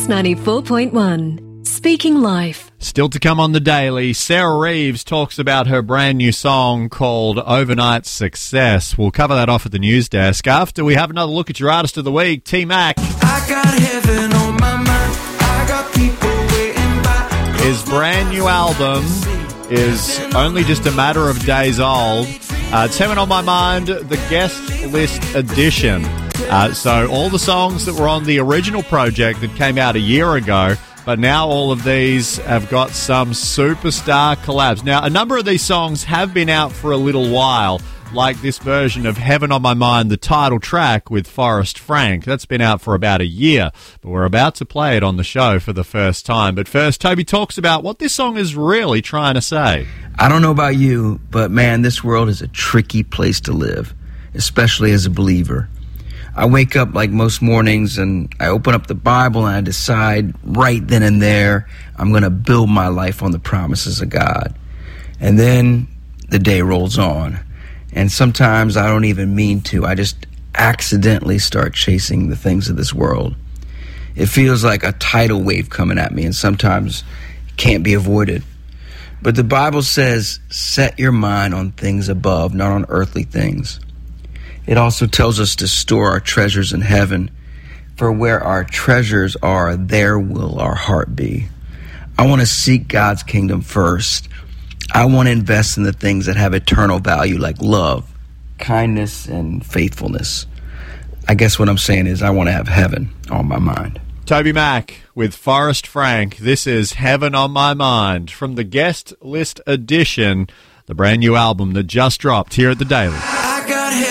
Kiss 94.1. Speaking Life. Still to come on the Daily, Sarah Reeves talks about her brand new song called Overnight Success. We'll cover that off at the news desk. After we have another look at your Artist of the Week, T-Mac. I got heaven on my mind. I got people waiting by. His brand new album is only just a matter of days old. It's Heaven on My Mind, the guest list edition. So all the songs that were on the original project that came out a year ago, but now all of these have got some superstar collabs. Now, a number of these songs have been out for a little while, like this version of Heaven on My Mind, the title track with Forrest Frank. That's been out for about a year, but we're about to play it on the show for the first time. But first, Toby talks about what this song is really trying to say. I don't know about you, but man, this world is a tricky place to live, especially as a believer. I wake up like most mornings and I open up the Bible and I decide right then and there I'm going to build my life on the promises of God. And then the day rolls on. And sometimes I don't even mean to. I just accidentally start chasing the things of this world. It feels like a tidal wave coming at me, and sometimes it can't be avoided. But the Bible says, set your mind on things above, not on earthly things. It also tells us to store our treasures in heaven, for where our treasures are, there will our heart be. I want to seek God's kingdom first. I want to invest in the things that have eternal value, like love, kindness, and faithfulness. I guess what I'm saying is I want to have heaven on my mind. Toby Mac with Forrest Frank. This is Heaven on My Mind from the guest list edition, the brand new album that just dropped here at the Daily.